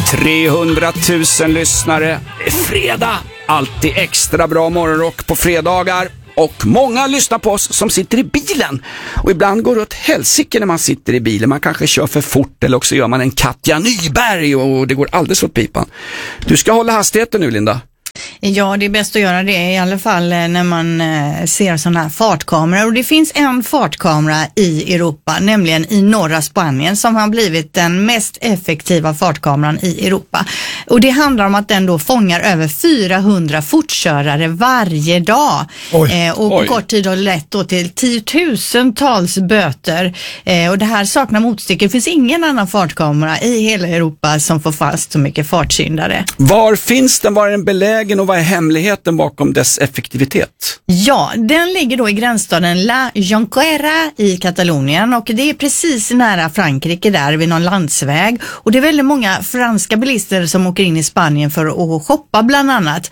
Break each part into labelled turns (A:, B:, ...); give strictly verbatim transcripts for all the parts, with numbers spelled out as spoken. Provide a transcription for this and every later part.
A: trehundratusen lyssnare. Det är fredag. Alltid extra bra morgonrock på fredagar. Och många lyssnar på oss som sitter i bilen. Och ibland går det åt helsike när man sitter i bilen. Man kanske kör för fort eller också gör man en Katja Nyberg och det går alldeles åt pipan. Du ska hålla hastigheten nu, Linda.
B: Ja, det är bäst att göra det i alla fall när man ser sådana här fartkameror. Och det finns en fartkamera i Europa, nämligen i norra Spanien, som har blivit den mest effektiva fartkameran i Europa. Och det handlar om att den då fångar över fyrahundra fortkörare varje dag. Eh, och på Oj. kort tid har lett då till tiotusentals böter. Eh, och det här saknar motstycke. Det finns ingen annan fartkamera i hela Europa som får fast så mycket fartsyndare.
A: Var finns den? Var är den belägen och vad är hemligheten bakom dess effektivitet?
B: Ja, den ligger då i gränsstaden La Jonquera i Katalonien och det är precis nära Frankrike där vid någon landsväg. Och det är väldigt många franska bilister som åker in i Spanien för att shoppa bland annat.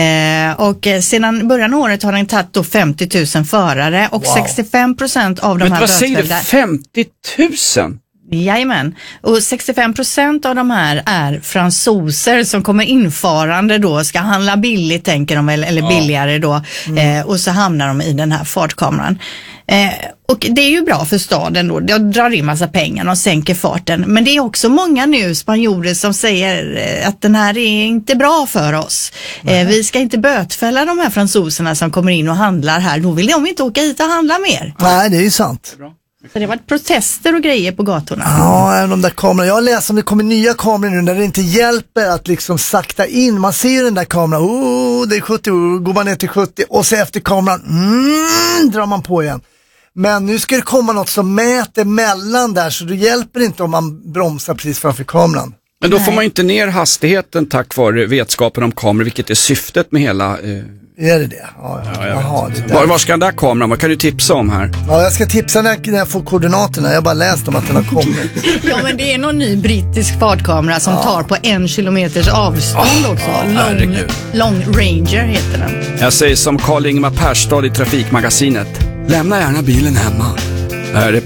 B: Eh, och sedan början av året har den tagit då femtio tusen förare och wow. sextiofem procent av de
A: Men
B: här
A: vad säger du? femtio tusen?
B: Jajamän, och sextiofem procent av de här är fransoser som kommer infarande då, ska handla billigt tänker de, eller, eller billigare då, mm. eh, och så hamnar de i den här fartkameran. Eh, och det är ju bra för staden då, det drar in massa pengar och sänker farten, men det är också många nu spanjorer som säger eh, att den här är inte bra för oss. Eh, vi ska inte bötfälla de här fransoserna som kommer in och handlar här, då vill de inte åka hit och handla mer.
C: Nej, det är ju sant.
B: Bra. Så det har varit protester och grejer på gatorna.
C: Ja, de där kamerorna. Jag läser om det kommer nya kameror nu där det inte hjälper att liksom sakta in. Man ser den där kameran, oh, det är sjuttio, oh, går man ner till sjuttio och så efter kameran, mm, drar man på igen. Men nu ska det komma något som mäter mellan där så det hjälper inte om man bromsar precis framför kameran.
A: Men då får man inte ner hastigheten tack vare vetskapen om kameror, vilket är syftet med hela... Eh...
C: Är det det? Ja, ja,
A: ja,
C: Jaha, det
A: var, var ska den där kameran? Vad kan du tipsa om här?
C: Ja, jag ska tipsa när, när jag får koordinaterna. Jag har bara läst om att den har kommit.
B: Ja, men det är någon ny brittisk fartkamera som ja. tar på en kilometers avstånd oh, också. Oh, long, long Ranger heter den.
A: Jag säger som Carl Ingmar Persstad i Trafikmagasinet. Lämna gärna bilen hemma. Det här är